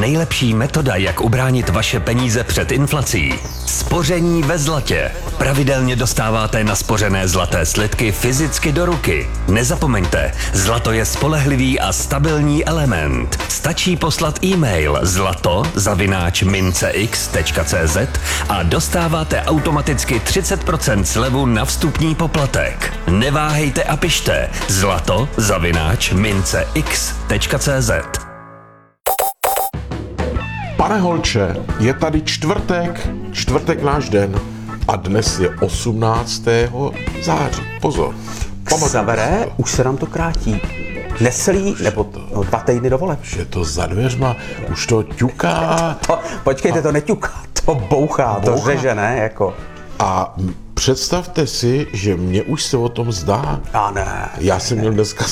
Nejlepší metoda, jak ubránit vaše peníze před inflací. Spoření ve zlatě. Pravidelně dostáváte naspořené zlaté slitky fyzicky do ruky. Nezapomeňte, zlato je spolehlivý a stabilní element. Stačí poslat e-mail zlato@mincex.cz a dostáváte automaticky 30% slevu na vstupní poplatek. Neváhejte a pište zlato@mincex.cz. Pane Holče, je tady čtvrtek náš den a dnes je 18. září. Pozor. Xavere, už se nám to krátí. Necelý, nebo 2 týdny do voleb. Je to za dveřma, už to ťuká. Počkejte, to neťuká, to bouchá, to řeže, ne? Jako. A představte si, že mě už se o tom zdá. A ne. Já jsem měl dneska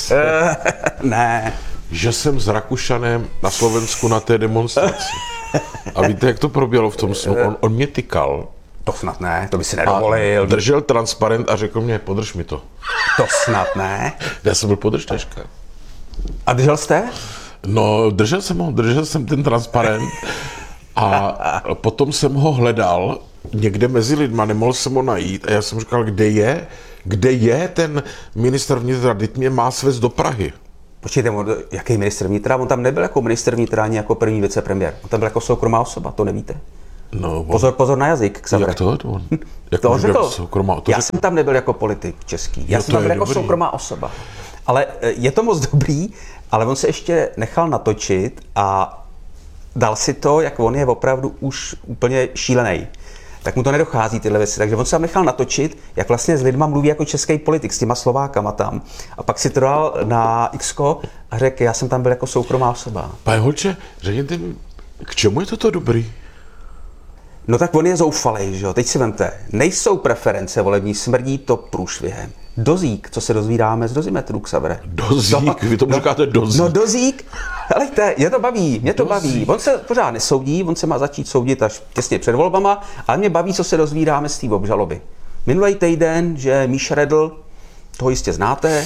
ne. že jsem s Rakušanem na Slovensku na té demonstraci. A víte, jak to proběhlo v tom snu? On mě tykal. To snad ne, to by si nedovolil. Držel transparent a řekl mě, podrž mi to. To snad ne. Já jsem byl podržtaška. A držel jste? No, držel jsem ten transparent a potom jsem ho hledal někde mezi lidma, nemohl jsem ho najít a já jsem říkal, kde je ten ministr vnitra, teď mě má svést do Prahy. Počkejte, jaký ministr vnitra? On tam nebyl jako ministr vnitra, ani jako první vicepremiér. On tam byl jako soukromá osoba, to nevíte? No, Pozor na jazyk, Xavere. Jak to? To řekl. Já jsem tam nebyl jako politik český. Já jsem tam byl jako soukromá osoba. Ale je to moc dobrý, ale on se ještě nechal natočit a dal si to, jak on je opravdu už úplně šílený. Tak mu to nedochází tyhle věci. Takže on se tam nechal natočit, jak vlastně s lidma mluví jako český politik, s těma Slovákama tam. A pak si to dal na Xko a řekl, já jsem tam byl jako soukromá osoba. Pane Holče, řekněte mi, k čemu je toto dobrý? No tak on je zoufalej, že jo? Teď si vemte, nejsou preference volební, smrdí to průšvihem. Dozík, co se dozvídáme z dozimetru, Xavere. Dozík? Vy tomu říkáte dozík? No dozík, helejte, mě to baví. On se pořád nesoudí, on se má začít soudit až těsně před volbama, ale mě baví, co se dozvídáme z té obžaloby. Minulý týden, že Míša Redl, toho jistě znáte,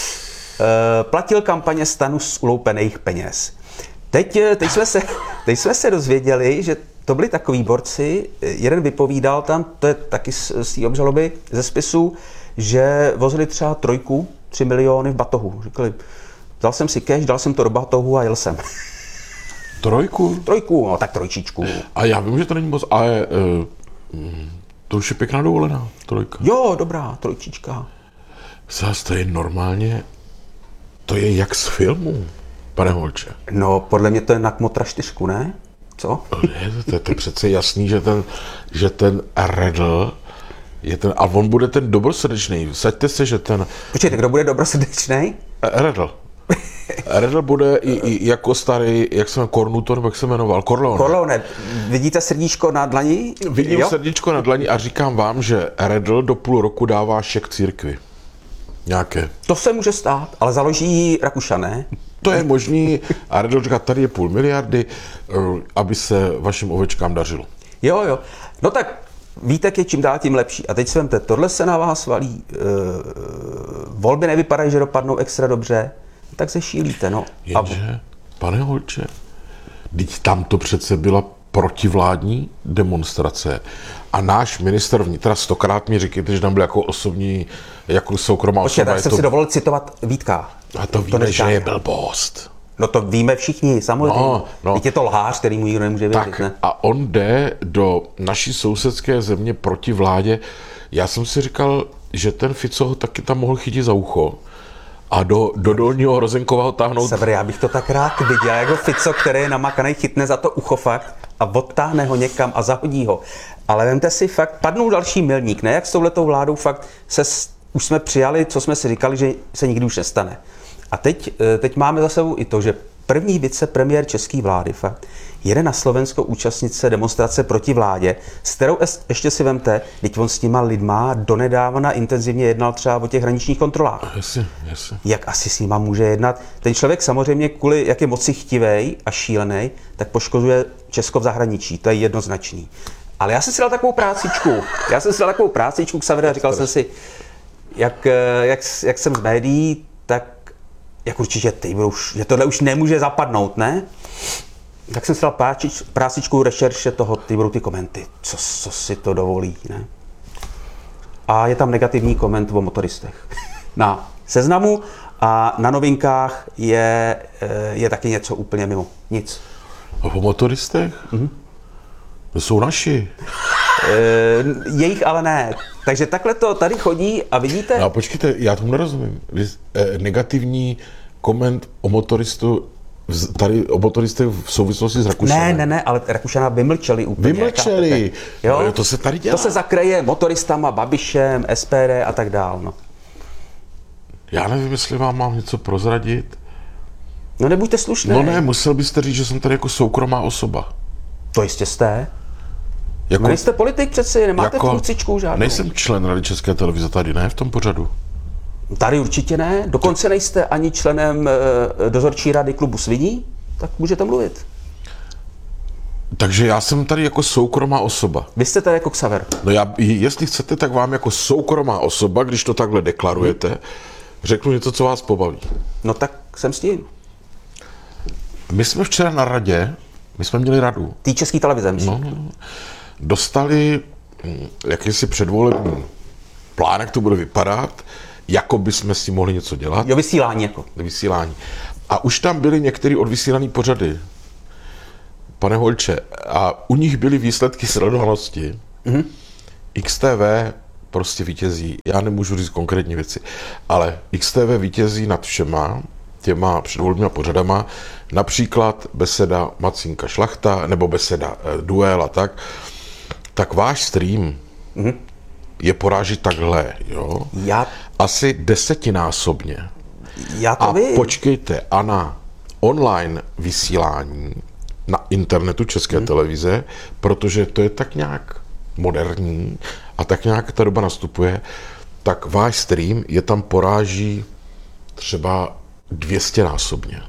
platil kampaně STANu z uloupených peněz. Teď jsme se dozvěděli, že to byli takový borci, jeden vypovídal tam, to je taky z té obžaloby, ze spisu, že vozili třeba 3 miliony v batohu. Říkali, dal jsem si cash, dal jsem to do batohu a jel jsem. 3? 3, no tak 3. A já vím, že to není moc, ale to už je pěkná dovolená, 3. Jo, dobrá, 3. Zas to je normálně, to je jak z filmu, pane Holče. No, podle mě to je na Kmotra 4, ne? Co? To je přece jasný, že ten Redl je ten, a on bude ten dobrosrdečný. Vsaďte se, že ten... Počkejte, kdo bude dobrosrdečný? Redl. Redl bude i jako starý, jak se jmenuje, Kornutor, jak se jmenoval? Corleone. Vidíte srdíčko na dlani? Vidím srdíčko na dlani a říkám vám, že Redl do půl roku dává šek církvi. Nějaké. To se může stát, ale založí Rakušan, ne? To je možný. A Redl říká, tady je 500 miliardy, aby se vašim ovečkám dařilo. Jo. No tak Vítek je čím dál tím lepší. A teď si vemte, tohle se na vás valí. Volby nevypadají, že dopadnou extra dobře, tak se šílíte, no. Jenže, pane Holče, teď tam to přece byla protivládní demonstrace a náš ministr vnitra 100krát mi říkejte, že tam byl jako osobní, jako soukromá osoba. Tak jsem si dovolil citovat Vítka. A to víme, že je blbost. No to víme všichni, samozřejmě. No. Teď je to lhář, který mu nikdo nemůže věřit, tak, ne? A on jde do naší sousedské země proti vládě. Já jsem si říkal, že ten Fico ho taky tam mohl chytit za ucho a do dolního Rozenkova ho táhnout. Sever, já bych to tak rád viděl, jako Fico, který je namakaný, chytne za to ucho fakt a odtáhne ho někam a zahodí ho. Ale vemte si fakt, padnul další milník, ne? Jak s touhletou vládou fakt už jsme přijali, co jsme si říkali, že se nikdy už nestane. A teď máme za sebou i to, že první vicepremiér české vlády fakt jede na Slovensko účastnit se demonstrace proti vládě, s kterou ještě si vemte, teď on s těma lidma donedávna intenzivně jednal třeba o těch hraničních kontrolách. Jasně. Jak asi s nima může jednat? Ten člověk samozřejmě kvůli, jak je moci chtivej a šílený, tak poškozuje Česko v zahraničí, to je jednoznačný. Ale já jsem si dal takovou prácičku, Xavere, a říkal jsem si, jak jsem z médií, tak jak určitě že tohle už nemůže zapadnout, ne? Tak jsem si dal prásičku rešerše toho, ty budou ty komenty. Co si to dovolí, ne? A je tam negativní koment o motoristech. Na Seznamu a na Novinkách je taky něco úplně mimo. Nic. A o motoristech? To jsou naši. Jejich ale ne. Takže takhle to tady chodí a vidíte... No a počkejte, já tomu nerozumím. Negativní koment o motoristech v souvislosti s Rakušanem. Ne, ale Rakušana vymlčeli úplně. Vymlčeli. Jo? No, to se tady dělá. To se zakryje motoristama, Babišem, SPD a tak dál. No. Já nevím, jestli vám mám něco prozradit. No nebuďte slušný. No ne, musel byste říct, že jsem tady jako soukromá osoba. To jistě jste. Jako, Nejste politik přeci, nemáte funkcičku žádnou. Nejsem člen Rady České televize tady, ne, v tom pořadu. Tady určitě ne. Dokonce nejste ani členem dozorčí rady klubu Sviní, tak můžete mluvit. Takže já jsem tady jako soukromá osoba. Vy jste tady jako Xaver. No jestli chcete, tak vám jako soukromá osoba, když to takhle deklarujete, řeknu něco, co vás pobaví. No tak jsem s tím. My jsme včera na radě, my jsme měli radu. Tý České televize, myslím. No. Dostali jakýsi předvolební plán, jak to bude vypadat, jako by jsme si mohli něco dělat. Jo, vysílání jako. Vysílání. A už tam byly některé odvysílané pořady, pane Holče, a u nich byly výsledky sledovanosti. XTV prostě vítězí. Já nemůžu říct konkrétní věci, ale XTV vítězí nad všema těma předvolebníma pořadama, například beseda Macínka Šlachta, nebo beseda Duel a tak váš stream je poráží takhle, jo? Asi 10násobně. Já to a vím. počkejte, a na online vysílání na internetu České televize, protože to je tak nějak moderní a tak nějak ta doba nastupuje, tak váš stream je tam poráží třeba 200násobně.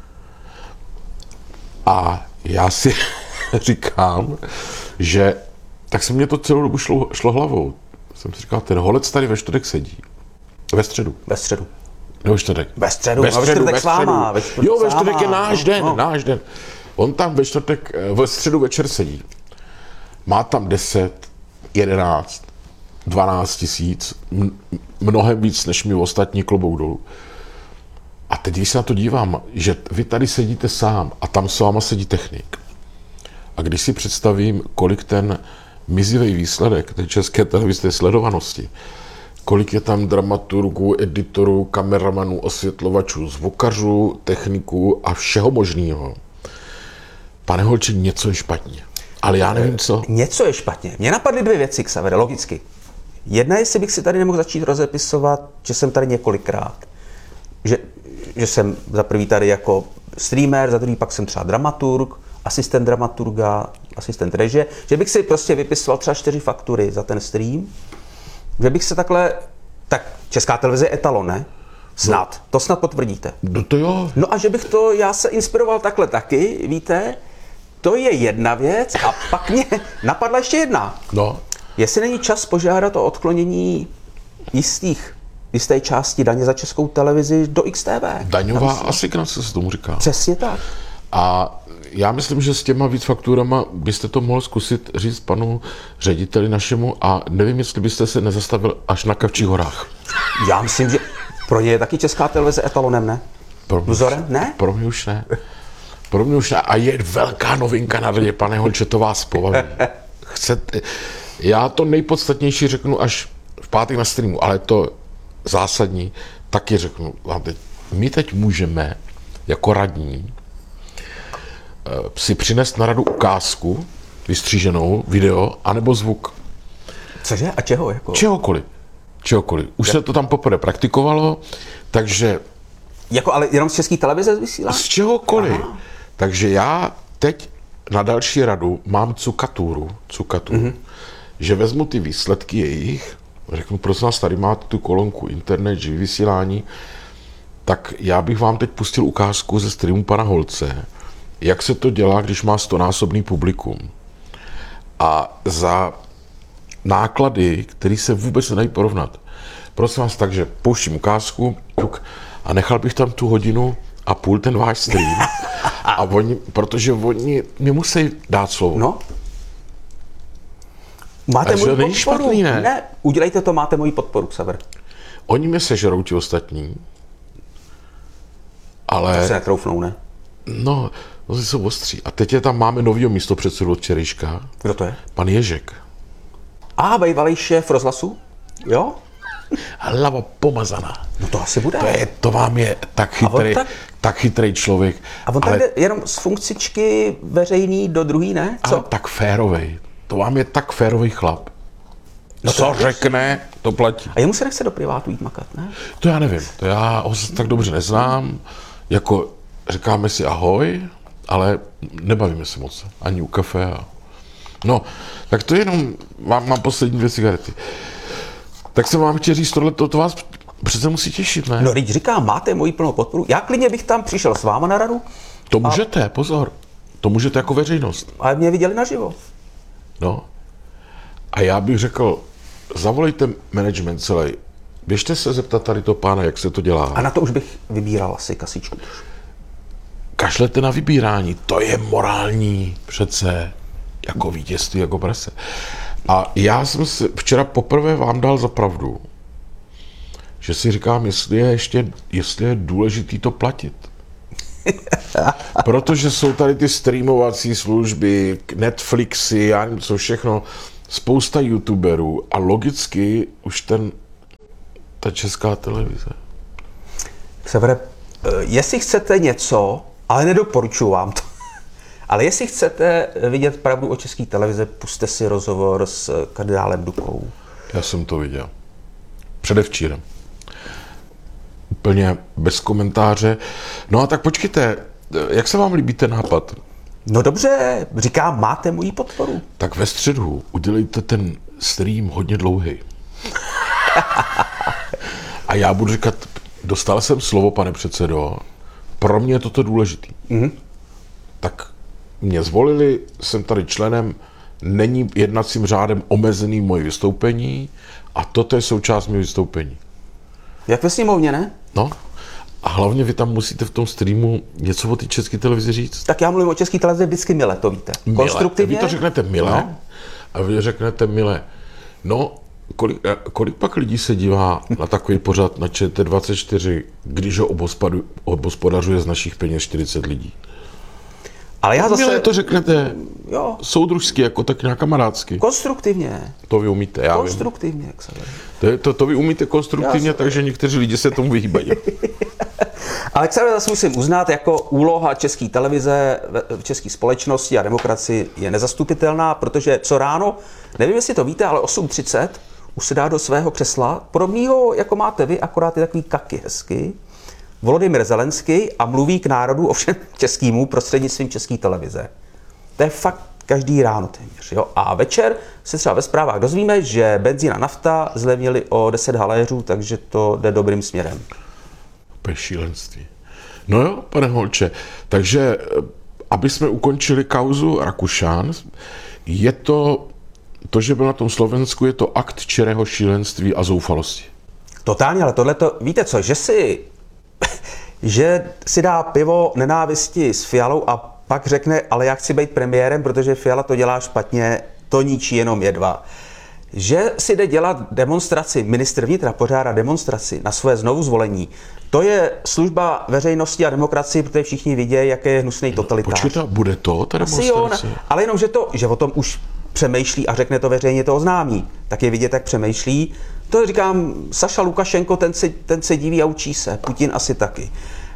A já si říkám, že tak se mě to celou dobu šlo hlavou. Jsem si říkal, ten Holec tady ve čtvrtek sedí. Ve středu. Nebo čtvrtek. Ve středu s váma. Jo, ve čtvrtek je náš den. On tam ve středu večer sedí. Má tam 10, 11, 12 tisíc, mnohem víc, než mi ostatní klobouk dolů. A teď, když se na to dívám, že vy tady sedíte sám a tam s váma sedí technik. A když si představím, kolik ten mizivý výsledek té České televize sledovanosti, kolik je tam dramaturgů, editorů, kameramanů, osvětlovačů, zvukařů, techniků a všeho možného. Pane Holči, něco je špatně. Ale já nevím, co. Něco je špatně. Mně napadly dvě věci, Xavere, logicky. Jedna, jestli bych si tady nemohl začít rozepisovat, že jsem tady několikrát. Že jsem za prvý tady jako streamer, za druhý pak jsem třeba dramaturg, asistent dramaturga, asistent režie, že bych si prostě vypisoval třeba 4 faktury za ten stream, že bych se takhle, tak Česká televize je etalon, ne? Snad, no. To snad potvrdíte. No to jo. No a že bych já se inspiroval takhle taky, víte, to je jedna věc a pak mě napadla ještě jedna. No. Jestli není čas požádat o odklonění jisté části daně za Českou televizi do XTV. Daňová asignace se tomu říká. Přesně tak. A já myslím, že s těma víc fakturama byste to mohl zkusit říct panu řediteli našemu a nevím, jestli byste se nezastavil až na Kavčích horách. Já myslím, že pro ně je taky Česká televize etalonem, ne? Vzorem, ne? Pro mě už ne. A je velká novinka na radě, pane Holče, to vás pobaví. Já to nejpodstatnější řeknu až v pátek na streamu, ale to zásadní taky řeknu vám teď. My teď můžeme jako radní si přinést na radu ukázku, vystříženou, video, anebo zvuk. Cože? A čeho? Jako? Čehokoliv. Už se to tam poprvé praktikovalo, takže... Jako, ale jenom z České televize vysílá? Z čehokoliv. Aha. Takže já teď na další radu mám cukaturu, že vezmu ty výsledky jejich, řeknu, prosím vás, tady máte tu kolonku internet, živý vysílání, tak já bych vám teď pustil ukázku ze streamu pana Holce, jak se to dělá, když má 100násobný publikum. A za náklady, které se vůbec nedají porovnat. Prosím vás, takže pouštím ukázku a nechal bych tam tu 1.5 hodiny ten váš stream A oni, protože oni mě musí dát slovo. No. Máte Takže moji není podporu. špatný, ne? Ne, udělejte to, máte moji podporu, Xaver. Oni mě sežerou ti ostatní, ale... To se netroufnou, ne? No, jsou ostří. A teď je tam máme novýho místopředsedu od včerejška, Kdo to je? pan Ježek. A bývalý šéf rozhlasu? Jo? Hlava pomazaná. No to asi bude. To vám je tak on chytrý, tak- tak chytrý člověk. A on tak jde jenom z funkcičky veřejný do druhý, ne? Ale tak férovej. To vám je tak férový chlap. No co řekne, to platí. A jemu se nechce do privátu jít makat, ne? To já nevím, to já ho tak dobře neznám. Jako říkáme si ahoj, ale nebavíme se moc. Ani u kafe. No, tak to jenom mám poslední 2 cigarety. Tak jsem vám chtěl říct, to vás přece musí těšit, ne? No, teď říkám, máte moji plnou podporu. Já klidně bych tam přišel s váma na radu, To můžete, pozor. To můžete jako veřejnost. ale mě viděli naživo. No. A já bych řekl, zavolejte management celý. Běžte se zeptat tady to pána, jak se to dělá. A na to už bych vybíral asi kasičku. Kašlete na vybírání, to je morální přece, jako vítězství, jako prase. A já jsem si včera poprvé vám dal za pravdu, že si říkám, jestli je důležitý to platit. Protože jsou tady ty streamovací služby, Netflixy, já nevím co všechno, spousta youtuberů a logicky už ta Česká televize. Xavere, jestli chcete něco, ale nedoporučuji vám to, ale jestli chcete vidět pravdu o České televize, pusťte si rozhovor s kardinálem Dukou. Já jsem to viděl. Předevčírem. Úplně bez komentáře. No a tak počkejte, jak se vám líbí ten nápad? No dobře, říkám, máte moji podporu. Tak ve středu udělejte ten stream hodně dlouhý. A já budu říkat, dostal jsem slovo, pane předsedo, pro mě je toto důležitý. Mm-hmm. Tak mě zvolili, jsem tady členem, není jednacím řádem omezený moje vystoupení a toto je součást mého vystoupení. Jak ve sněmovně, ne? No, a hlavně vy tam musíte v tom streamu něco o té České televizi říct. Tak já mluvím o České televizi vždycky mile, to víte. Konstruktivně. Vy to řeknete mile, No. a vy řeknete mile. No, kolik pak lidí se dívá na takový pořad na ČT24, když ho obhospodařuje z našich peněz 40 lidí? Ale já zase... Mile to řeknete Jo, soudružsky, jako tak nějak kamarádsky. konstruktivně. To vy umíte, já vím. Konstruktivně, jak se jmenuje. To vy umíte konstruktivně, takže někteří lidi se tomu vyhýbají. Ale Xaver, zase musím uznat, jako úloha České televize v české společnosti a demokracii je nezastupitelná, protože co ráno, nevím, jestli to víte, ale 8:30 už se dá do svého křesla, podobného, jako máte vy, akorát je takový kaky hezky, Volodymyr Zelenský a mluví k národu, ovšem českýmu, prostřednictvím České televize. To je fakt každý ráno téměř. Jo? A večer se třeba ve zprávách dozvíme, že benzín a nafta zlevnili o 10 haléřů, takže to jde dobrým směrem. To je šílenství. No jo, pane Holče, takže aby jsme ukončili kauzu Rakušan, je to, že byl na tom Slovensku, je to akt čirého šílenství a zoufalosti. Totálně, ale tohleto, víte co, že si dá pivo nenávisti s Fialou a pak řekne, ale já chci být premiérem, protože Fiala to dělá špatně, to ničí jenom jedva. Že si jde dělat demonstraci, ministr vnitra pořádá demonstraci na své znovuzvolení, to je služba veřejnosti a demokracii, protože všichni vidějí, jaký je hnusný totalitář. Počkejte, bude to, ta Asi jo, demonstrace? ale jenom, že o tom už přemýšlí a řekne to veřejně, to oznámí. Tak je vidět, jak přemýšlí. To říkám, Saša Lukašenko, ten se diví a učí se. Putin asi taky.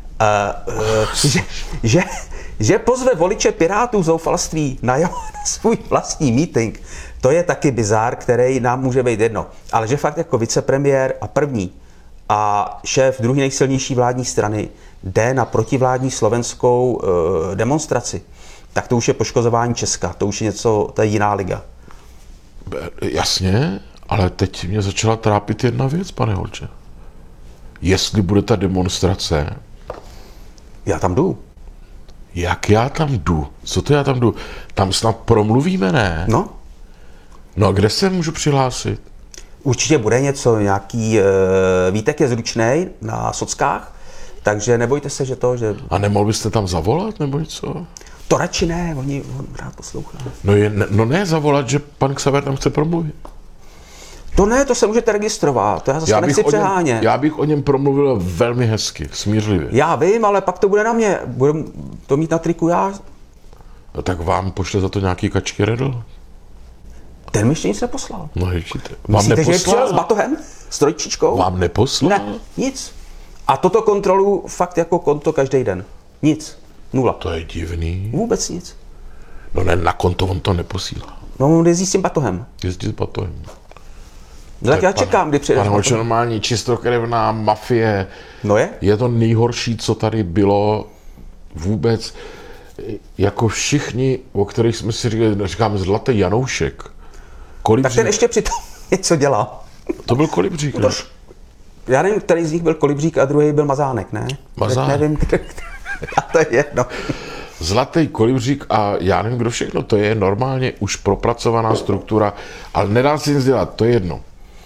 Že pozve voliče Pirátů zoufalství na svůj vlastní meeting, to je taky bizár, který nám může být jedno. Ale že fakt jako vicepremiér a první a šéf druhé nejsilnější vládní strany jde na protivládní slovenskou demonstraci, tak to už je poškozování Česka, to už je něco, to je jiná liga. Jasně, ale teď mě začala trápit jedna věc, pane Holče. Jestli bude ta demonstrace, Já tam jdu. jak já tam jdu? Co to já tam jdu? Tam snad promluvíme, ne? No, No a kde se můžu přihlásit? určitě bude něco, nějaký Vítek je zručnej na sockách, Takže nebojte se, že A nemohl byste tam zavolat, nebo něco? to radši ne, on rád poslouchá. No ne zavolat, že pan Xaver tam chce promluvit. To ne, to se můžete registrovat, to já zase nechci přehánět. Já bych o něm promluvil velmi hezky, smířlivě. Já vím, ale pak to bude na mě, budu to mít na triku já. No, tak vám pošle za to nějaký kačky redl? Ten mi ještě nic neposlal. No hejčíte. Vám Myslíte, že neposlal? přijel s batohem? S trojčičkou? Vám neposlal? Ne, nic. A toto kontrolu fakt jako konto každý den. Nic. Nula. To je divný. Vůbec nic. No ne, na konto on to neposílá. No, on jezdí s tím batohem. Jezdí s batohem. No, tak já čekám, kdy přijde. Pane Holče, normální čistokrevná mafie. No je? Je to nejhorší, co tady bylo vůbec. Jako všichni, o kterých jsme si říkáme zlatý Janoušek. Tak Kolibřík. ten ještě přitom něco dělá. To byl Kolibřík, ne? Já nevím, který z nich byl Kolibřík a druhý byl Mazánek, ne? Mazánek. Tak nevím, a to je jedno. Zlatý Kolibřík a já nevím, kdo všechno, to je normálně už propracovaná struktura, ale nedá se nic dělat, to je jedno.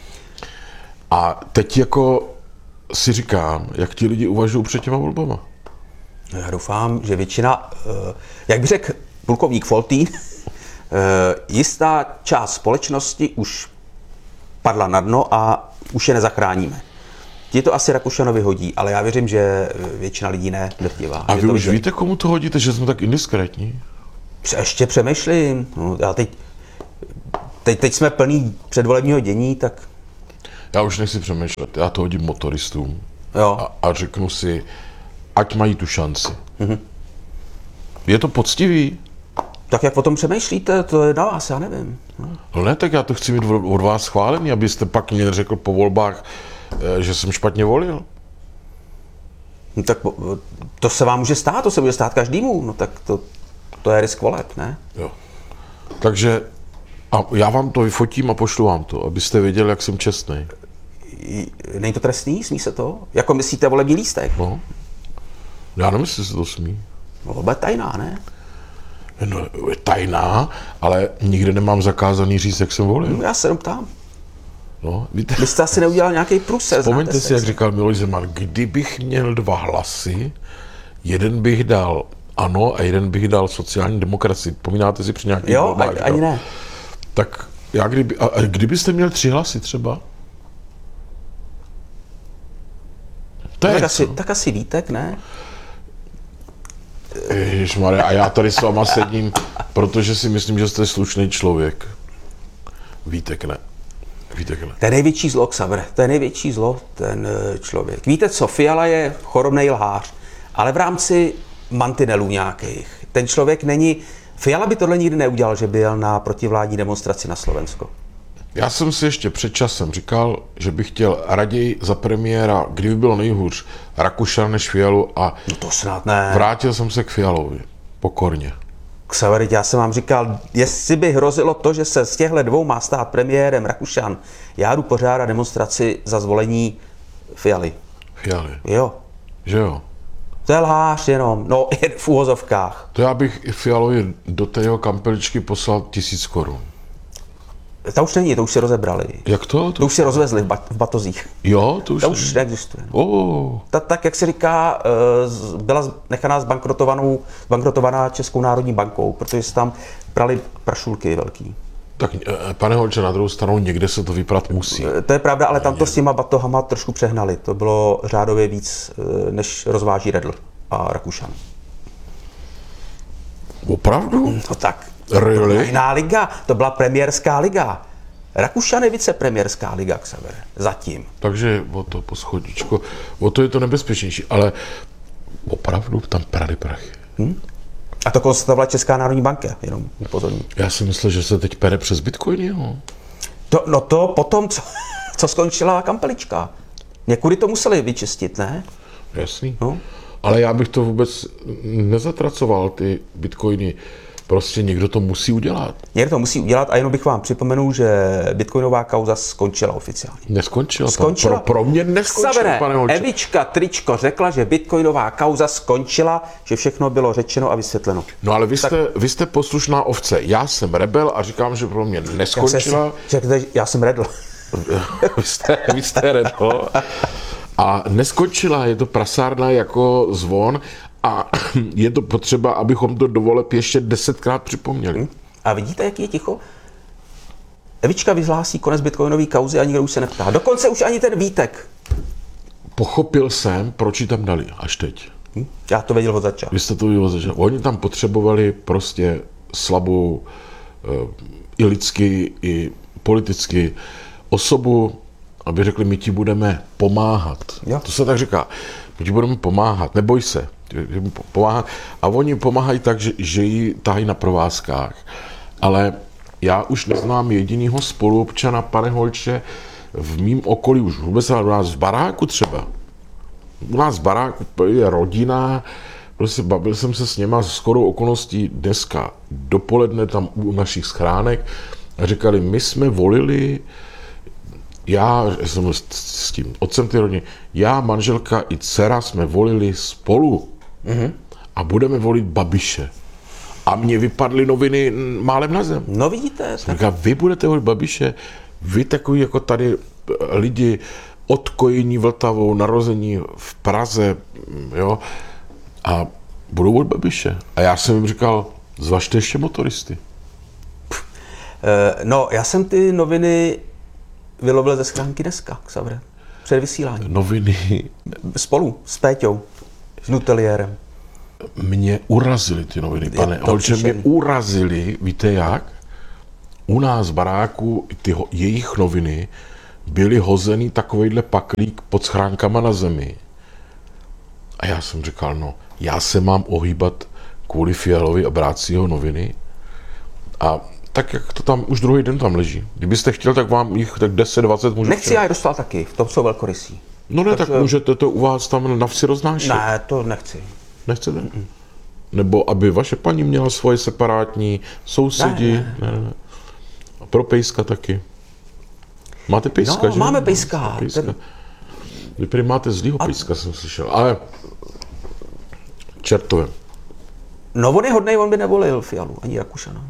A teď jako si říkám, jak ti lidi uvažují před těma volbama. Já doufám, že většina, jak by řekl plukovník Foltín, jistá část společnosti už padla na dno a už je nezachráníme. Ti to asi Rakušanovi hodí, ale já věřím, že většina lidí ne, drtivá. A vy už víte, komu to hodíte, že jsme tak indiskrétní? Ještě přemýšlím. No, já teď jsme plný předvolebního dění, tak Já už nechci přemýšlet, já to hodím motoristům jo. a řeknu si, ať mají tu šanci. Je to poctivý? Tak jak o tom přemýšlíte, to je na vás, já nevím. No ne, tak já to chci mít od vás schválený, abyste pak mě řekl po volbách, že jsem špatně volil. No, tak to se vám může stát, to se bude stát každému, no tak to je risk voleb, ne? Jo. Takže a já vám to vyfotím a pošlu vám to, abyste věděli, jak jsem čestný. Není to trestný, smí se to? Jako myslíte volební lístek? No. Já nevím, jestli se to smí. No, volba je tajná, ne? No, je tajná, ale nikde nemám zakázaný říct, jak jsem volil. No, já se jenom ptám. No, víte, Vy jste asi neudělal nějaký průser. vzpomeňte si, jak říkal Miloš Zeman, kdybych měl 2 hlasy, jeden bych dal ANO a jeden bych dal sociální demokracii. Vzpomínáte si při nějakých Jo, volbách? ani ne. Tak já kdybyste měl 3 hlasy třeba? To je Tak asi Vítek, ne? Ježišmarja, a já tady s váma sedím, protože si myslím, že jste slušný člověk. Vítek ne. To je největší zlo, Xaver, to je největší zlo, ten člověk. Víte co, Fiala je chorobnej lhář, ale v rámci mantinelů nějakých. Ten člověk není... Fiala by tohle nikdy neudělal, že byl na protivládní demonstraci na Slovensko. Já jsem si ještě před časem říkal, že bych chtěl raději za premiéra, kdyby bylo nejhůř, Rakušana než Fialu a No to snad ne. vrátil jsem se k Fialovi. Pokorně. Xaver, já jsem vám říkal, jestli by hrozilo to, že se z těchto dvou má stát premiérem Rakušan, já jdu pořádat demonstraci za zvolení Fialy. Fialy. Jo. Že jo? To je lhář jenom, no jen v úvozovkách. To já bych Fialovi do té jeho kampeličky poslal 1000 korun. To už není, to už si rozebrali. Jak to? To už si rozvezli v batozích. Jo, to už To už neexistuje. Tak, jak se říká, byla nechaná zbankrotovaná Českou národní bankou, protože se tam prali prašulky velký. Tak pane Holče, na druhou stranu někde se to vyprat musí. To je pravda, ale tam to s těma batohama trošku přehnali. To bylo řádově víc, než rozváží Redl a Rakušan. Opravdu? No tak. Really? Jiná liga, to byla premiérská liga. Rakušan je vicepremiérská liga, Xaver. Zatím. Takže o to po schodičko, o to je to nebezpečnější, ale opravdu tam prali prachy. A to konstatovala Česká národní banka, jenom upozorním. Já si myslel, že se teď pere přes Bitcoin, jo? To potom, co skončila kampelička. Někudy to museli vyčistit, ne? Jasný. No. Ale já bych to vůbec nezatracoval, ty Bitcoiny. Prostě někdo to musí udělat. Někdo to musí udělat a jenom bych vám připomenul, že bitcoinová kauza skončila oficiálně. Neskončila. Skončila. Pro mě neskončila, Xavere, pane Holče. Evička Tričko řekla, že bitcoinová kauza skončila, že všechno bylo řečeno a vysvětleno. No ale vy jste poslušná ovce. Já jsem rebel a říkám, že pro mě neskončila. Já jsem Redl. Vy jste redl. A neskončila, je to prasárna jako zvon a je to potřeba, abychom to do voleb ještě 10krát připomněli. A vidíte, jaký je ticho? Evička vyhlásí konec bitcoinové kauzy a nikdo už se neptá. Dokonce už ani ten Vítek. Pochopil jsem, proč ji tam dali až teď. Já to věděl od začátku. Vy jste to viděli od začátku. Oni tam potřebovali prostě slabou i lidsky, i politicky osobu, aby řekli, my ti budeme pomáhat. Jo. To se tak říká. My ti budeme pomáhat, neboj se. Pomáhat. A oni pomáhají tak, že ji tahají na provázkách. Ale já už neznám jedinýho spoluobčana, pane Holče, v mým okolí, už vůbec u nás v baráku třeba. U nás v baráku je rodina, prostě bavil jsem se s něma shodou okolností dneska dopoledne tam u našich schránek a říkali, my jsme volili, já jsem s tím otcem té rodiny, já, manželka i dcera jsme volili spolu a budeme volit Babiše. A mě vypadly noviny málem na zem. No vidíte. Říká, vy budete volit Babiše, vy takový jako tady lidi odkojení Vltavou, narození v Praze, jo, a budou volit Babiše. A já jsem jim říkal, zvažte ještě motoristy. No, já jsem ty noviny vylovil ze schránky dneska, Xavre, před vysíláním. Noviny Spolu s Péťou, s Nuteliérem. mě urazily ty noviny, pane to Holče, mě příšerný. urazily, víte jak? U nás v baráku jejich noviny byly hozený takovejhle paklík pod schránkama na zemi. A já jsem říkal, no, já se mám ohýbat kvůli Fialovi a brát si jeho noviny. A tak, jak to tam už druhý den tam leží. Kdybyste chtěl, tak vám jich tak 10-20 můžu. Nechci, já je dostal taky, v tom jsou velkorysí. No ne, tak můžete to u vás tam na vsi roznášet. Ne, to nechci. Nechcete? Nebo aby vaše paní měla svoje separátní sousedi. Ne. A pro pejska taky. Máte pejska, No, že? máme pejska. Vy prý máte zlýho pejska, jsem slyšel. Ale čertově. No, on je hodnej, on by nevolil Fialu, ani Rakušana.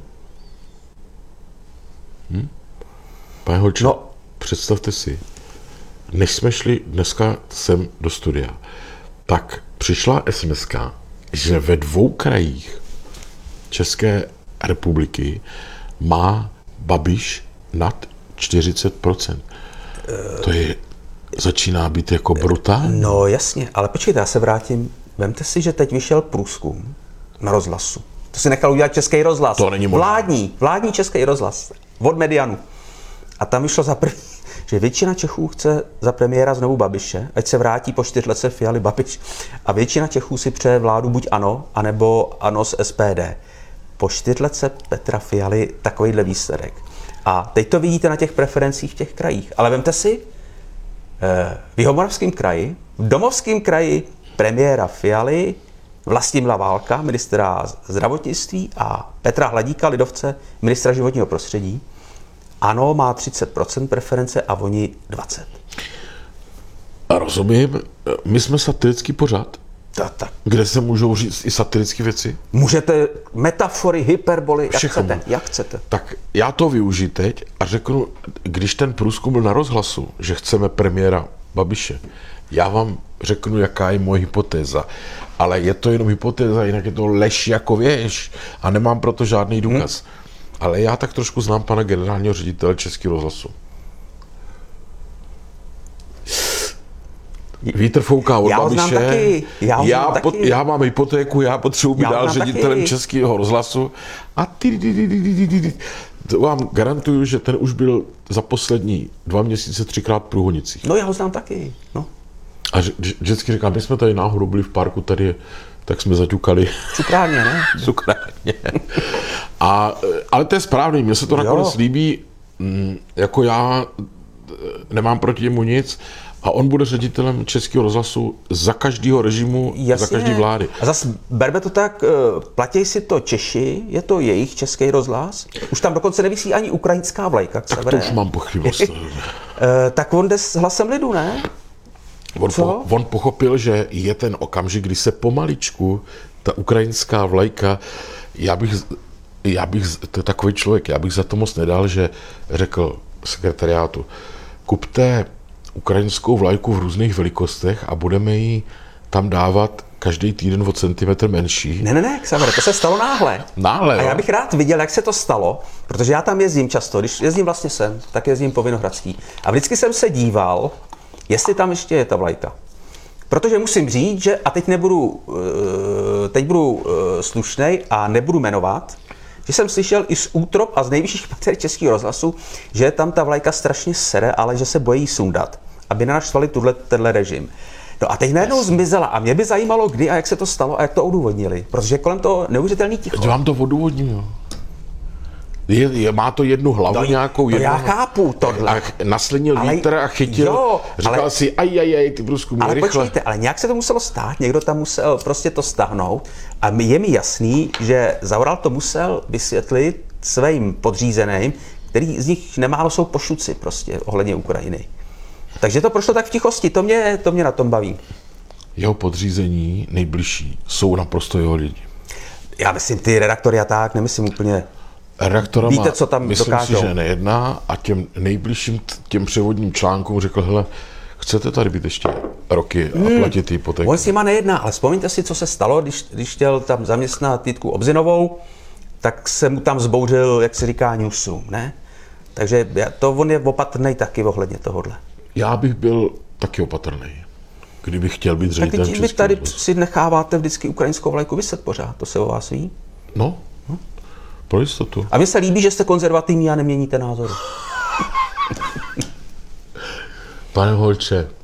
Pane Holče, No. představte si, než jsme šli dneska sem do studia, tak přišla SMS-ka, že ve 2 krajích České republiky má Babiš nad 40%. To je, začíná být jako brutální. No jasně, ale počkejte, já se vrátím. Vemte si, že teď vyšel průzkum na rozhlasu. To si nechal udělat Český rozhlas. To není možné. Vládní Český rozhlas. Od Medianu. A tam vyšlo za první, že většina Čechů chce za premiéra znovu Babiše, ať se vrátí po 4 letech Fialy Babiš. A většina Čechů si přeje vládu buď ANO, anebo ANO s SPD. Po 4 letech Petra Fialy takovýhle výsledek. A teď to vidíte na těch preferencích v těch krajích. Ale vemte si, v Jihomoravském kraji, v Domovském kraji premiéra Fialy, Vlastimila Válka, ministra zdravotnictví a Petra Hladíka, lidovce, ministra životního prostředí. ANO má 30% preference a oni 20%. A rozumím, my jsme satirický pořad, Tak. kde se můžou říct i satirické věci. Můžete metafory, hyperboly, jak Všechno. chcete, jak chcete. Tak já to využiju teď a řeknu, když ten průzkum byl na rozhlasu, že chceme premiéra Babiše, já vám řeknu, jaká je moje hypotéza. Ale je to jenom hypotéza, jinak je to lež jako věž a nemám proto žádný důkaz. Ale já tak trošku znám pana generálního ředitele Českého rozhlasu. Vítr fouká od Já ho znám Babiše. taky. Já mám hypotéku, já potřebuji být Já ho dál znám ředitelem taky. Českého rozhlasu. A to vám garantuju, že ten už byl za poslední 2 měsíce 3krát v průhonicích. No já ho znám taky. No. A vždycky říkám, my jsme tady náhodou byli v parku, tady, tak jsme zaťukali Cukrárně, ne? cukrárně. Ale to je správný, mně se to nakonec líbí, jako já nemám proti němu nic a on bude ředitelem Českého rozhlasu za každého režimu, Jasně. za každý vlády. A zase berme to tak, platí si to Češi, je to jejich Český rozhlas, už tam dokonce nevisí ani ukrajinská vlajka. Tak to už mám pochybost. Tak on jde s hlasem lidu, ne? On pochopil, že je ten okamžik, kdy se pomaličku ta ukrajinská vlajka, já bych, to je takový člověk, já bych za to moc nedal, že řekl sekretariátu, kupte ukrajinskou vlajku v různých velikostech a budeme ji tam dávat každý týden o centimetr menší. Ne, Xavere, to se stalo náhle. Náhle, A jo? já bych rád viděl, jak se to stalo, protože já tam jezdím často, když jezdím vlastně sem, tak jezdím po Vinohradský. A vždycky jsem se díval, jestli tam ještě je ta vlajka. Protože musím říct, že, a teď budu slušnej a nebudu jmenovat, že jsem slyšel i z útrop a z nejvyšších pater Českého rozhlasu, že tam ta vlajka strašně sere, ale že se bojí sundat, aby nenaštvali tenhle režim. No a teď najednou zmizela a mě by zajímalo, kdy a jak se to stalo a jak to odůvodnili, protože kolem toho neuvěřitelný ticho. Já vám to odůvodním, jo. Má to jednu hlavu nějakou. To já chápu tohle. A naslinil Ale- vítr a chytil. jo, říkal ale- si, aj, ty průzkumy, Ale rychle. počkejte, ale nějak se to muselo stát, někdo tam musel prostě to stáhnout a je mi jasný, že Zaoral to musel vysvětlit svým podřízeným, který z nich nemálo jsou pošuci prostě ohledně Ukrajiny. Takže to prošlo tak v tichosti, to mě na tom baví. Jeho podřízení nejbližší jsou naprosto jeho lidi. Já myslím ty redaktory a tak, nemyslím úplně. Redaktorama, Víte, co tam myslím dokážou. si, že nejedná a těm nejbližším, těm převodním článkům řekl, hele, chcete tady být ještě roky a platit hypotéku? On s nima nejedná, ale vzpomeňte si, co se stalo, když chtěl tam zaměstnat Jitku Obzinovou, tak se mu tam zbouřil, jak se říká, newsroom, ne? Takže on je opatrnej taky ohledně tohohle. Já bych byl taky opatrný, kdybych chtěl být Tak ředitelem teď vy Českého tady rozhlasu. si necháváte vždycky ukrajinskou vlajku vyset pořád, to se o vás ví. No, pro jistotu. A mně se líbí, že jste konzervativní a neměníte názory. Pane Holče,